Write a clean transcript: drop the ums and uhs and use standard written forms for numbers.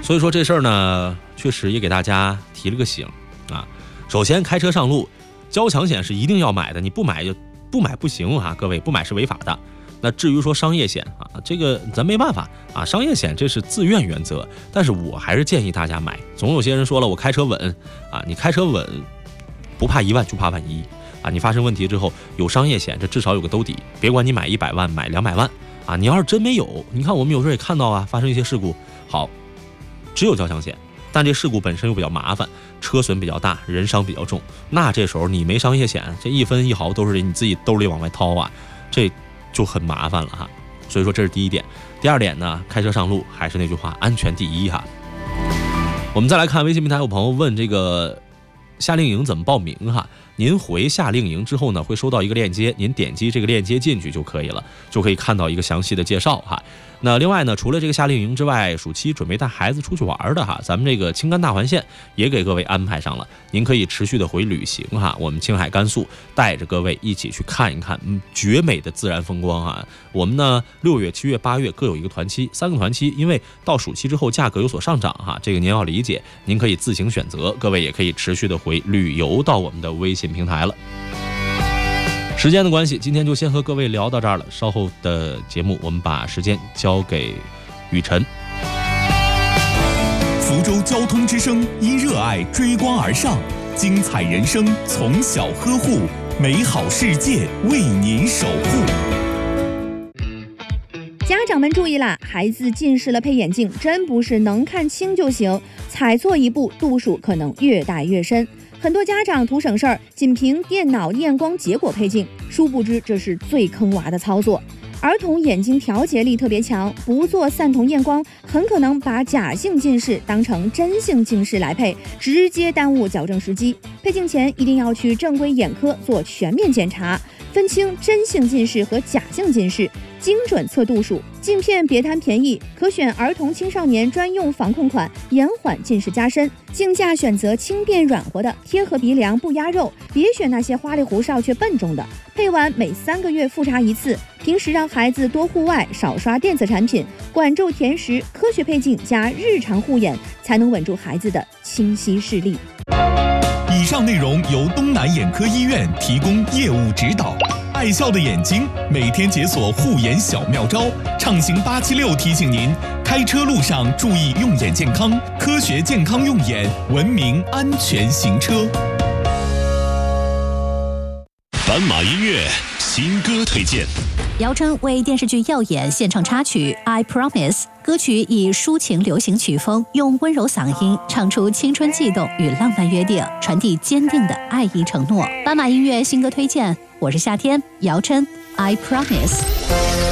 所以说这事儿呢，确实也给大家提了个醒啊。首先，开车上路，交强险是一定要买的，你不买就不买不行啊，各位，不买是违法的。那至于说商业险啊，这个咱没办法啊，商业险这是自愿原则，但是我还是建议大家买。总有些人说了，我开车稳啊，你开车稳，不怕1万就怕万一啊，你发生问题之后有商业险，这至少有个兜底，别管你买100万买200万啊，你要是真没有，你看我们有时候也看到啊，发生一些事故，好，只有交强险，但这事故本身又比较麻烦，车损比较大，人伤比较重，那这时候你没商业险，这1分1毫都是你自己兜里往外掏啊，这就很麻烦了哈。所以说这是第一点。第二点呢，开车上路还是那句话，安全第一哈。我们再来看微信平台，有朋友问这个夏令营怎么报名哈？您回夏令营之后呢，会收到一个链接，您点击这个链接进去就可以了，就可以看到一个详细的介绍哈。那另外呢，除了这个夏令营之外，暑期准备带孩子出去玩的哈，咱们这个青甘大环线也给各位安排上了，您可以持续的回旅行哈。我们青海甘肃带着各位一起去看一看绝美的自然风光哈。我们呢6月、7月、8月各有一个团期，3个团期，因为到暑期之后价格有所上涨哈，这个您要理解，您可以自行选择，各位也可以持续的回旅游到我们的微信平台了。时间的关系，今天就先和各位聊到这儿了。稍后的节目，我们把时间交给雨晨。 福州交通之声因热爱追光而上，精彩人生从小呵护，美好世界为您守护。 家长们注意啦，孩子近视了配眼镜真不是能看清就行，踩错一步度数可能越带越深。很多家长图省事儿，仅凭电脑验光结果配镜，殊不知这是最坑娃的操作。儿童眼睛调节力特别强，不做散瞳验光，很可能把假性近视当成真性近视来配，直接耽误矫正时机。配镜前一定要去正规眼科做全面检查，分清真性近视和假性近视，精准测度数。镜片别贪便宜，可选儿童青少年专用防控款，延缓近视加深。镜架选择轻便软和的，贴合鼻梁不压肉，别选那些花里胡哨却笨重的。配完每3个月复查一次，平时让孩子多户外，少刷电子产品，管住甜食，科学配镜加日常护眼，才能稳住孩子的清晰视力。 以上内容由东南眼科医院提供业务指导。爱笑的眼睛，每天解锁护眼小妙招。畅行876提醒您，开车路上注意用眼健康，科学健康用眼，文明安全行车。 斑马音乐新歌推荐。 姚琛为电视剧《耀眼》献唱插曲《I Promise》，歌曲以抒情流行曲风，用温柔嗓音唱出青春悸动与浪漫约定，传递坚定的爱意承诺。斑马音乐新歌推荐，我是夏天，姚琛《I Promise》。